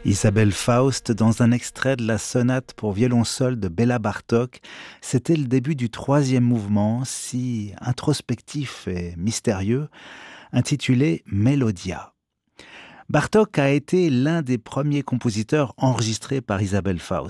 Isabelle Faust, dans un extrait de la sonate pour violoncelle de Béla Bartók, c'était le début du troisième mouvement, si introspectif et mystérieux, intitulé Melodia. Bartók a été l'un des premiers compositeurs enregistrés par Isabelle Faust.